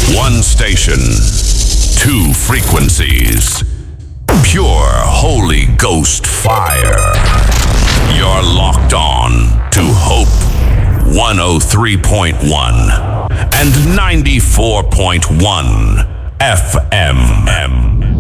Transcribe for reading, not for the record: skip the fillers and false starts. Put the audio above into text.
One station, two frequencies. Pure Holy Ghost fire. You're locked on to Hope 103.1 and 94.1 FM.